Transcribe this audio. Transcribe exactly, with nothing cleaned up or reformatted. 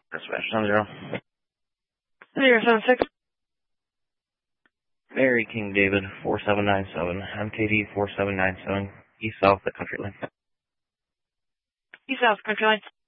Dispatch seven zero. Zero seven six. Mary King David four seven nine seven. M K D four seven nine seven. East South at Country Line. East South Country Line.